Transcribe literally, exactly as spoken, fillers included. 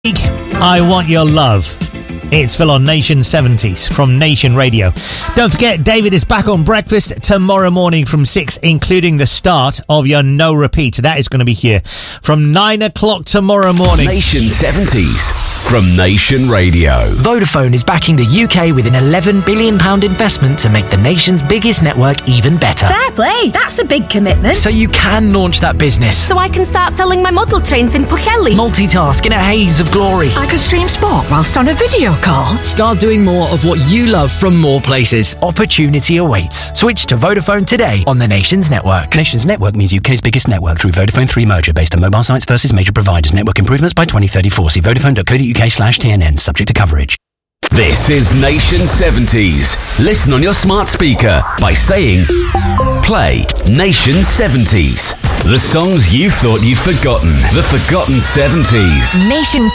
I Want Your Love. It's Phil on Nation seventies from Nation Radio. Don't forget, David is back on breakfast tomorrow morning from six, including the start of your No Repeat. That is going to be here from nine o'clock tomorrow morning. Nation seventies from Nation Radio. Vodafone is backing the U K with an eleven billion pounds investment to make the nation's biggest network even better. Fair play, that's a big commitment. So you can launch that business. So I can start selling my model trains in Pwllheli. Multitask in a haze of glory. I could stream sport whilst on a video call. Start doing more of what you love from more places. Opportunity awaits. Switch to Vodafone today on the Nation's network. Nation's network means U K's biggest network through Vodafone three merger based on mobile sites versus major providers. Network improvements by twenty thirty-four. See vodafone dot co dot uk slash T N N. Subject to coverage. This is Nation seventies. Listen on your smart speaker by saying, play Nation seventies. The songs you thought you'd forgotten. The forgotten seventies. Nation